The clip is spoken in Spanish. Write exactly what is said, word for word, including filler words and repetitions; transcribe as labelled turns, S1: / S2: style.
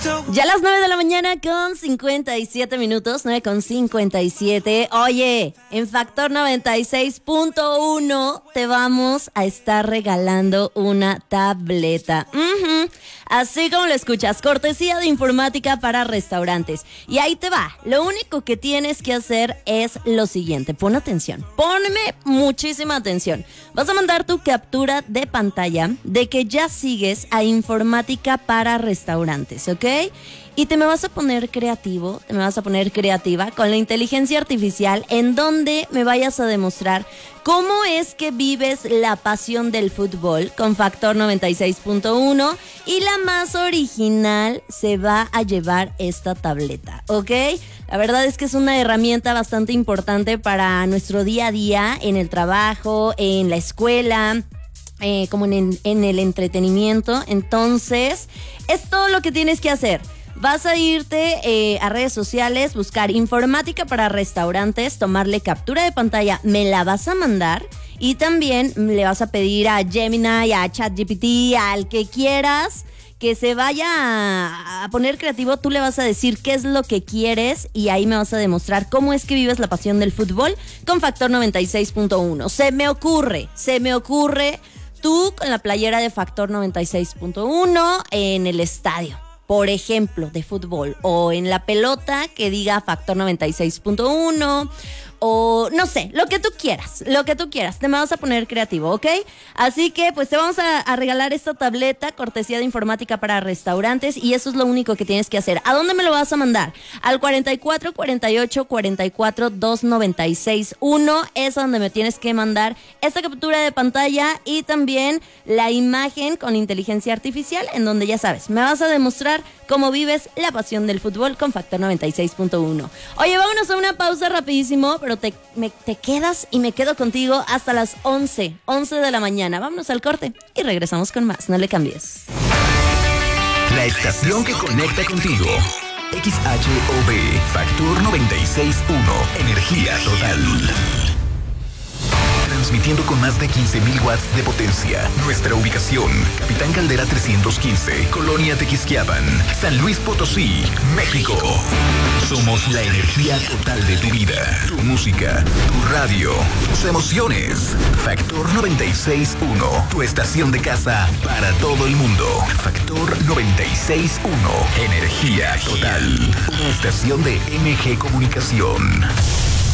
S1: Ya a las nueve de la mañana con cincuenta y siete minutos, nueve con cincuenta y siete. Oye, en Factor noventa y seis punto uno te vamos a estar regalando una tableta. Uh-huh. Así como lo escuchas, cortesía de informática para restaurantes. Y ahí te va, lo único que tienes que hacer es lo siguiente. Pon atención, ponme muchísima atención. Vas a mandar tu captura de pantalla de que ya sigues a informática para restaurantes, ¿ok? Y te me vas a poner creativo, te me vas a poner creativa con la inteligencia artificial en donde me vayas a demostrar cómo es que vives la pasión del fútbol con Factor noventa y seis punto uno y la más original se va a llevar esta tableta, ¿ok? La verdad es que es una herramienta bastante importante para nuestro día a día en el trabajo, en la escuela, eh, como en, en el entretenimiento. Entonces, es todo lo que tienes que hacer. Vas a irte eh, a redes sociales, buscar informática para restaurantes, tomarle captura de pantalla, me la vas a mandar y también le vas a pedir a Gemini, a ChatGPT, al que quieras que se vaya a, a poner creativo. Tú le vas a decir qué es lo que quieres y ahí me vas a demostrar cómo es que vives la pasión del fútbol con Factor noventa y seis punto uno. Se me ocurre, se me ocurre tú con la playera de Factor noventa y seis punto uno en el estadio, por ejemplo, de fútbol, o en la pelota que diga Factor noventa y seis punto uno, o no sé, lo que tú quieras, lo que tú quieras, te me vas a poner creativo, ¿ok? Así que pues te vamos a, a regalar esta tableta, cortesía de informática para restaurantes, y eso es lo único que tienes que hacer. ¿A dónde me lo vas a mandar? Al cuarenta y cuatro, cuarenta y ocho, cuarenta y cuatro, doscientos noventa y seis uno, es donde me tienes que mandar esta captura de pantalla y también la imagen con inteligencia artificial, en donde ya sabes, me vas a demostrar cómo vives la pasión del fútbol con Factor noventa y seis punto uno. Oye, vámonos a una pausa rapidísimo, pero te, me, te quedas y me quedo contigo hasta las once, once de la mañana. Vámonos al corte y regresamos con más. No le cambies.
S2: La estación que conecta contigo. X H O B, Factor noventa y seis punto uno, energía total. Transmitiendo con más de quince mil watts de potencia. Nuestra ubicación: Capitán Caldera trescientos quince, Colonia Tequisquiapan, San Luis Potosí, México. Somos la energía total de tu vida, tu música, tu radio, tus emociones. Factor noventa y seis punto uno, tu estación de casa para todo el mundo. Factor noventa y seis punto uno, energía total. Una estación de M G Comunicación.